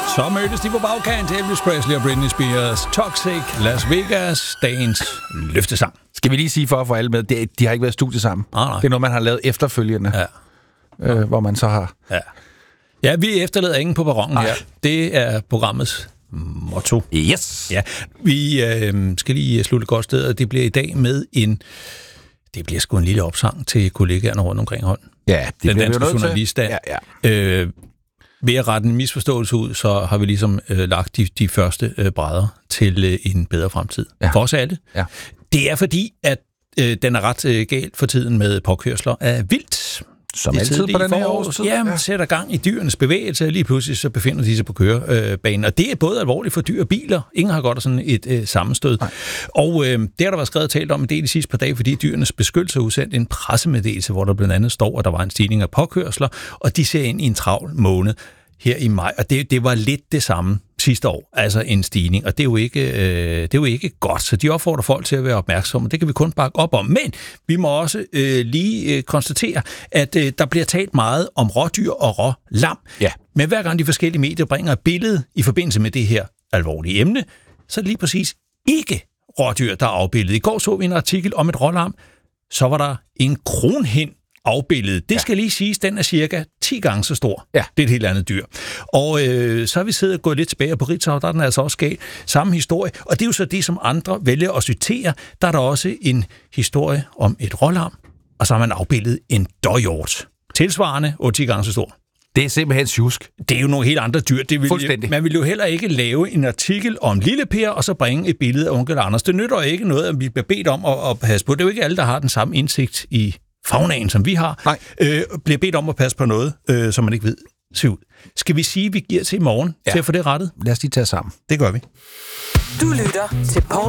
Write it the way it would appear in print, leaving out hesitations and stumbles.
Så mødtes de på bagkant. Elvis Presley og Britney Spears. Toxic, Las Vegas, dagens løftesang. Skal vi lige sige for at få alle med, de har ikke været i studiet sammen. Nej. Det er noget, man har lavet efterfølgende, hvor man så har... Ja, vi efterlader ingen på perronen her. Det er programmets motto. Yes! Ja, vi skal lige slutte godt sted, og det bliver i dag med det bliver sgu en lille opsang til kollegaerne rundt omkring Holm. Ja, det den bliver danske jo nødt journaliststand. Ja. Ved at rette en misforståelse ud, så har vi ligesom lagt de første brædder til en bedre fremtid. Ja. For os alle. Ja. Det er fordi, at den er ret galt for tiden med påkørsler af vildt. Som altid på den her årstid. Ja, man sætter gang i dyrenes bevægelse, og lige pludselig så befinder de sig på kørebanen. Og det er både alvorligt for dyr og biler. Ingen har godt af sådan et sammenstød. Nej. Og det har der været skrevet og talt om en del de sidste par dage, fordi dyrenes beskyttelse har udsendt en pressemeddelelse, hvor der blandt andet står, at der var en stigning af påkørsler, og de ser ind i en travl måned her i maj. Og det var lidt det samme sidste år, altså en stigning, og det er jo ikke godt, så de opfordrer folk til at være opmærksomme, og det kan vi kun bakke op om. Men vi må også lige konstatere, at der bliver talt meget om rådyr og rålam. Ja. Men hver gang de forskellige medier bringer et billede i forbindelse med det her alvorlige emne, så er det lige præcis ikke rådyr, der er afbildet. I går så vi en artikel om et rålam, så var der en kronhind afbilledet. Det skal lige siges, den er cirka 10 gange så stor. Ja. Det er et helt andet dyr. Og så har vi siddet og gået lidt tilbage på Ritzau, der er den altså også galt. Samme historie, og det er jo så det, som andre vælger at citere. Der er der også en historie om et rålam, og så har man afbildet en dåhjort. Tilsvarende 8-10 gange så stor. Det er simpelthen sjusk. Det er jo nogle helt andre dyr. Man vil jo heller ikke lave en artikel om Lille Per, og så bringe et billede af onkel Anders. Det nytter ikke noget, at vi bliver bedt om at passe på. Det er jo ikke alle, der har den samme indsigt i faunaen, som vi har, bliver bedt om at passe på noget, som man ikke ved ser ud. Skal vi sige, at vi giver til i morgen til at få det rettet? Lad os lige tage sammen. Det gør vi. Du lytter til